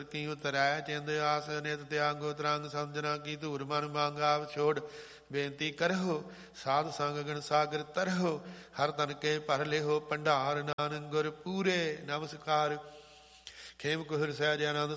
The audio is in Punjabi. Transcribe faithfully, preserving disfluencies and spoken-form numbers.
ਕੀ ਉਤਰੈ ਚਿੰਦ ਆਸ ਨਿਤ ਤਿਆਗੋ ਤਰੰਗ ਸਮਝਣਾ ਕੀ ਧੂਰ ਮਨ ਮੰਗ ਆਪ ਛੋੜ ਬੇਨਤੀ ਕਰਹੁ ਸਾਧ ਸੰਗ ਗਣ ਸਾਗਰ ਤਰਹੁ ਹਰ ਤਨ ਕੇ ਭਰ ਲਿਹੋ ਭੰਡਾਰ ਨਾਨਕ ਗੁਰ ਪੂਰੇ ਨਮਸਕਾਰ ਖੇਮ ਕੁਹਰ ਸਹਿਜ ਆਨੰਦ